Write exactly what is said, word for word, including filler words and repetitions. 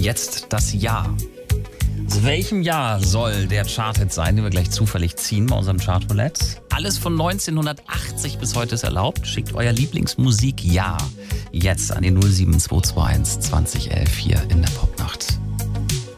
Jetzt das Jahr. Aus welchem Jahr soll der Charthit sein, den wir gleich zufällig ziehen bei unserem Chartroulette? Alles von neunzehnhundertachtzig bis heute ist erlaubt. Schickt euer Lieblingsmusik-Jahr jetzt an die null sieben zwei zwei eins zwanzig elf hier in der Popnacht.